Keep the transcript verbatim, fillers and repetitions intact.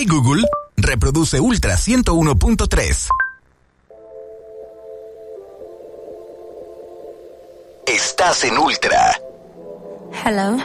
Hey Google, reproduce Ultra ciento uno punto tres. Estás en Ultra. Hello.